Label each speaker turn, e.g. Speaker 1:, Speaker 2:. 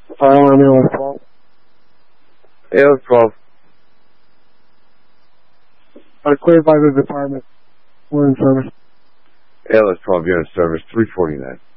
Speaker 1: Fire alarm ALS 12.
Speaker 2: ALS 12.
Speaker 1: Cleared by the department. We're in service.
Speaker 2: ALS 12, you're in service. 349.